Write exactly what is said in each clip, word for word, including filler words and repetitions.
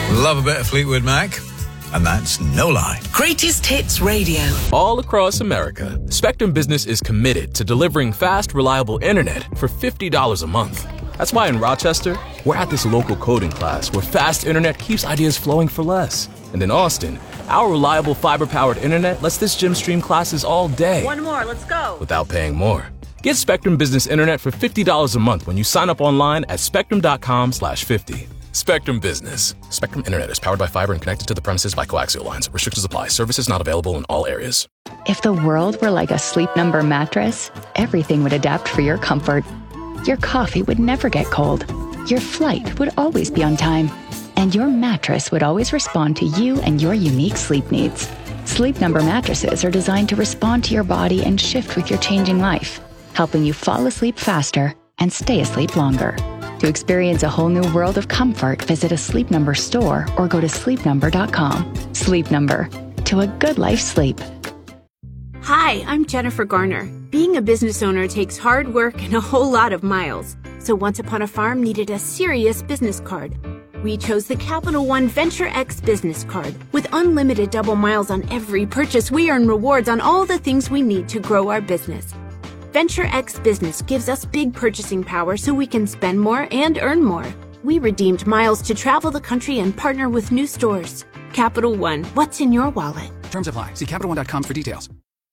Love a bit of Fleetwood Mac, and that's no lie. Greatest Hits Radio. All across America, Spectrum Business is committed to delivering fast, reliable internet for fifty dollars a month. That's why in Rochester, we're at this local coding class where fast internet keeps ideas flowing for less. And in Austin, our reliable fiber-powered internet lets this gym stream classes all day. One more, let's go. Without paying more. Get Spectrum Business Internet for fifty dollars a month when you sign up online at spectrum.com slash 50. Spectrum Business. Spectrum Internet is powered by fiber and connected to the premises by coaxial lines. Restrictions apply. Services not available in all areas. If the world were like a Sleep Number mattress, everything would adapt for your comfort. Your coffee would never get cold. Your flight would always be on time. And your mattress would always respond to you and your unique sleep needs. Sleep Number mattresses are designed to respond to your body and shift with your changing life, helping you fall asleep faster and stay asleep longer. To experience a whole new world of comfort, visit a Sleep Number store or go to sleep number dot com. Sleep Number. To a good life sleep. Hi, I'm Jennifer Garner. Being a business owner takes hard work and a whole lot of miles. So Once Upon a Farm needed a serious business card. We chose the Capital One Venture X business card. With unlimited double miles on every purchase, we earn rewards on all the things we need to grow our business. Venture X Business gives us big purchasing power so we can spend more and earn more. We redeemed miles to travel the country and partner with new stores. Capital One, what's in your wallet? Terms apply. See Capital One dot com for details.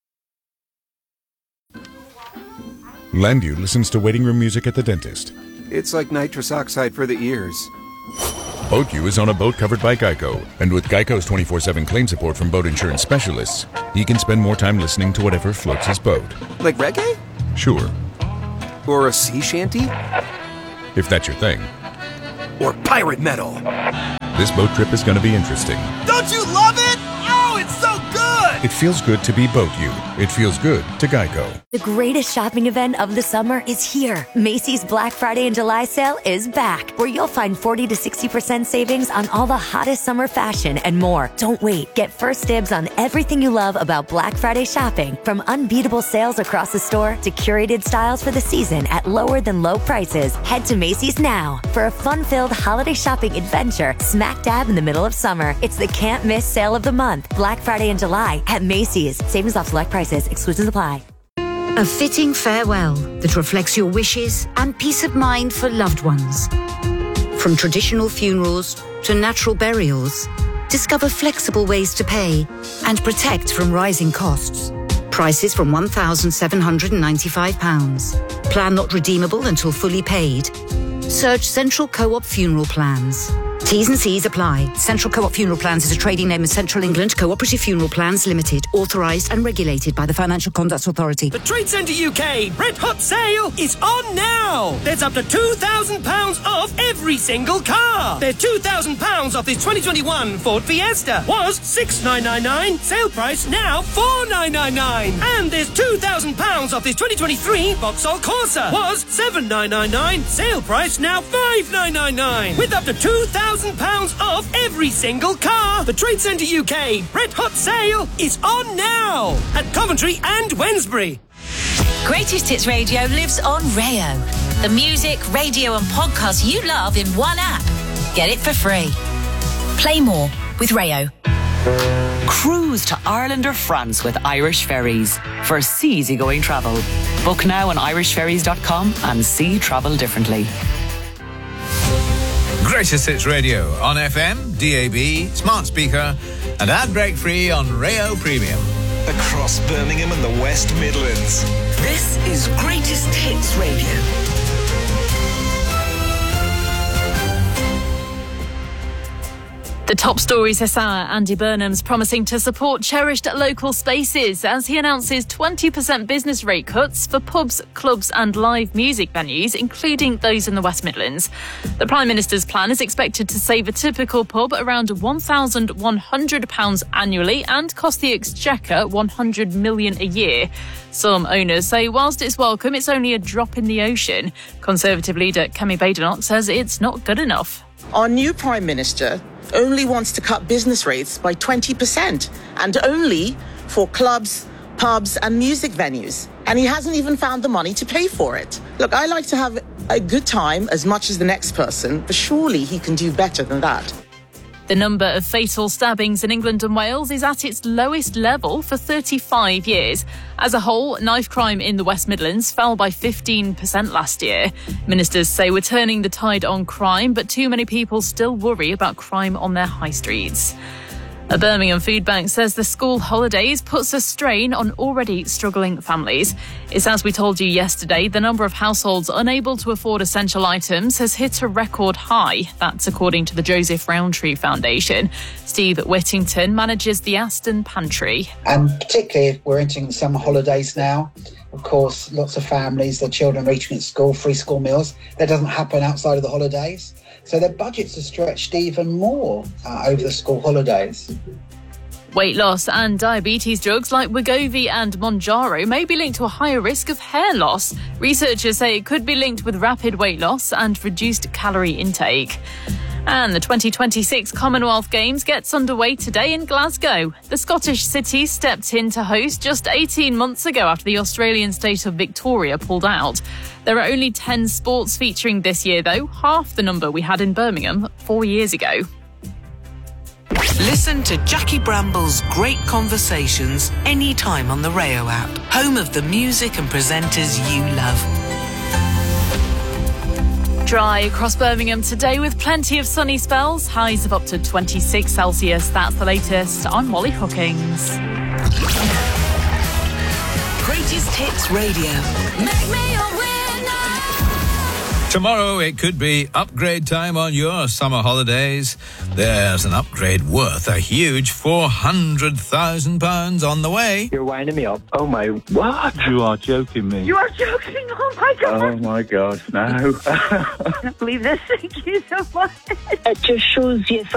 Landu listens to waiting room music at the dentist. It's like nitrous oxide for the ears. BoatU is on a boat covered by Geico, and with Geico's twenty-four seven claim support from boat insurance specialists, he can spend more time listening to whatever floats his boat. Like reggae? Sure. Or a sea shanty? If that's your thing. Or pirate metal? This boat trip is going to be interesting. Don't you love it? Oh, it's so good! It feels good to be BoatU. It feels good to Geico. The greatest shopping event of the summer is here. Macy's Black Friday and July sale is back, where you'll find forty to sixty percent savings on all the hottest summer fashion and more. Don't wait. Get first dibs on everything you love about Black Friday shopping, from unbeatable sales across the store to curated styles for the season at lower than low prices. Head to Macy's now for a fun-filled holiday shopping adventure smack dab in the middle of summer. It's the can't miss sale of the month, Black Friday and July at Macy's. Savings off select prices. Exclusions apply. A fitting farewell that reflects your wishes and peace of mind for loved ones. From traditional funerals to natural burials, discover flexible ways to pay and protect from rising costs. Prices from one thousand seven hundred ninety-five pounds. Plan not redeemable until fully paid. Search Central Co-op Funeral Plans. T's and C's apply. Central Co-op Funeral Plans is a trading name of Central England Cooperative Funeral Plans Limited, authorised and regulated by the Financial Conduct Authority. The Trade Centre U K Red Hot Sale is on now. There's up to two thousand pounds off every single car. There's two thousand pounds off this twenty twenty-one Ford Fiesta. Was six thousand nine hundred ninety-nine pounds. Sale price now four thousand nine hundred ninety-nine pounds. And there's two thousand pounds off this twenty twenty-three Vauxhall Corsa. Was seven thousand nine hundred ninety-nine pounds. Sale price now five thousand nine hundred ninety-nine pounds. With up to two thousand pounds off every single car. The Trade Centre U K Red Hot Sale is on now at Coventry and Wednesbury. Greatest Hits Radio lives on Rayo. The music, radio and podcasts you love in one app. Get it for free. Play more with Rayo. Cruise to Ireland or France with Irish Ferries for easygoing travel. Book now on irish ferries dot com and see travel differently. Greatest Hits Radio on F M, D A B, smart speaker, and ad break free on Rayo Premium. Across Birmingham and the West Midlands. This is Greatest Hits Radio. The top stories this hour, Andy Burnham's promising to support cherished local spaces as he announces twenty percent business rate cuts for pubs, clubs and live music venues, including those in the West Midlands. The Prime Minister's plan is expected to save a typical pub around one thousand one hundred pounds annually and cost the Exchequer one hundred million pounds a year. Some owners say whilst it's welcome, it's only a drop in the ocean. Conservative leader Kemi Badenoch says it's not good enough. Our new Prime Minister only wants to cut business rates by twenty percent and only for clubs, pubs and music venues. And he hasn't even found the money to pay for it. Look, I like to have a good time as much as the next person, but surely he can do better than that. The number of fatal stabbings in England and Wales is at its lowest level for thirty-five years. As a whole, knife crime in the West Midlands fell by fifteen percent last year. Ministers say we're turning the tide on crime, but too many people still worry about crime on their high streets. A Birmingham food bank says the school holidays puts a strain on already struggling families. It's as we told you yesterday, the number of households unable to afford essential items has hit a record high. That's according to the Joseph Rowntree Foundation. Steve Whittington manages the Aston Pantry. And particularly if we're entering the summer holidays now, of course, lots of families, their children are eating at school, free school meals. That doesn't happen outside of the holidays. So their budgets are stretched even more uh, over the school holidays. Weight loss and diabetes drugs like Wegovy and Mounjaro may be linked to a higher risk of hair loss. Researchers say it could be linked with rapid weight loss and reduced calorie intake. And the twenty twenty-six Commonwealth Games gets underway today in Glasgow. The Scottish city stepped in to host just eighteen months ago after the Australian state of Victoria pulled out. There are only ten sports featuring this year, though, half the number we had in Birmingham four years ago. Listen to Jackie Bramble's great conversations anytime on the Rayo app, home of the music and presenters you love. Dry across Birmingham today with plenty of sunny spells, highs of up to twenty-six Celsius. That's the latest. I'm Molly Hookings. Greatest Hits Radio. Make me a winner. Tomorrow it could be upgrade time on your summer holidays. There's an upgrade worth a huge four hundred thousand pounds on the way. You're winding me up. Oh my, what? You are joking me. You are joking, oh my God. Oh my God, no. I can't believe this, thank you so much. It just shows you